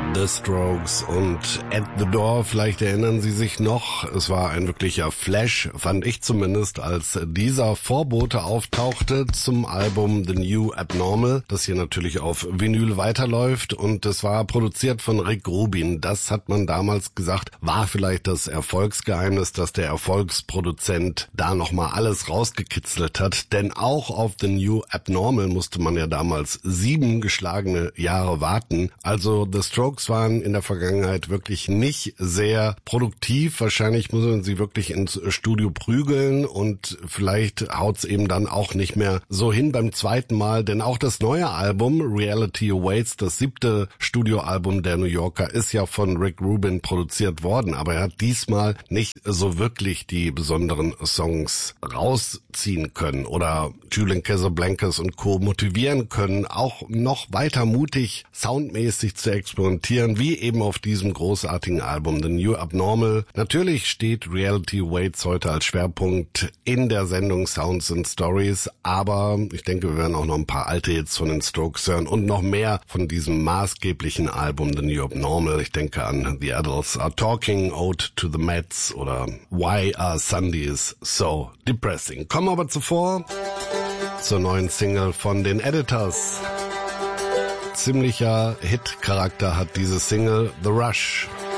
The Strokes und At the Door, vielleicht erinnern Sie sich noch, es war ein wirklicher Flash, fand ich zumindest, als dieser Vorbote auftauchte zum Album The New Abnormal, das hier natürlich auf Vinyl weiterläuft, und es war produziert von Rick Rubin. Das hat man damals gesagt, war vielleicht das Erfolgsgeheimnis, dass der Erfolgsproduzent da nochmal alles rausgekitzelt hat, denn auch auf The New Abnormal musste man ja damals 7 geschlagene Jahre warten. Also The Strokes waren in der Vergangenheit wirklich nicht sehr produktiv. Wahrscheinlich muss man sie wirklich ins Studio prügeln und vielleicht haut's eben dann auch nicht mehr so hin beim zweiten Mal, denn auch das neue Album Reality Awaits, das 7. Studioalbum der New Yorker, ist ja von Rick Rubin produziert worden, aber er hat diesmal nicht so wirklich die besonderen Songs rausziehen können oder Julian Casablancas und Co. motivieren können, auch noch weiter mutig soundmäßig zu experimentieren, wie eben auf diesem großartigen Album The New Abnormal. Natürlich steht Reality Awaits heute als Schwerpunkt in der Sendung Sounds and Stories, aber ich denke, wir werden auch noch ein paar alte Hits von den Strokes hören und noch mehr von diesem maßgeblichen Album The New Abnormal. Ich denke an The Adults Are Talking, Ode to the Mets oder Why Are Sundays So Depressing. Kommen aber zuvor zur neuen Single von den Editors. Ziemlicher Hit-Charakter hat diese Single, The Rush.